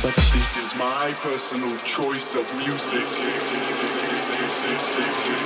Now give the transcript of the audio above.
but this is my personal choice of music.